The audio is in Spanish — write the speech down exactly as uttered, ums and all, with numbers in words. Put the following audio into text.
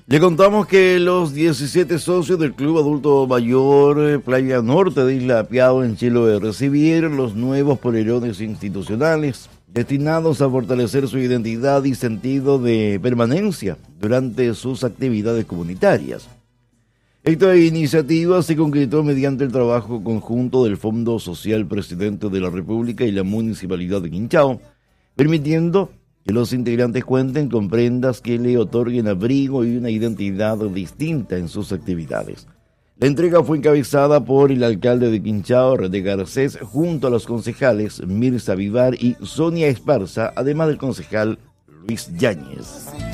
Le contamos que los diecisiete socios del Club Adulto Mayor Playa Norte de Isla Piao en Chiloé recibieron los nuevos polerones institucionales destinados a fortalecer su identidad y sentido de permanencia durante sus actividades comunitarias. Esta iniciativa se concretó mediante el trabajo conjunto del Fondo Social Presidente de la República y la Municipalidad de Quinchao, permitiendo que los integrantes cuenten con prendas que le otorguen abrigo y una identidad distinta en sus actividades. La entrega fue encabezada por el alcalde de Quinchao, René Garcés, junto a los concejales Mirza Vivar y Sonia Esparza, además del concejal Luis Yáñez.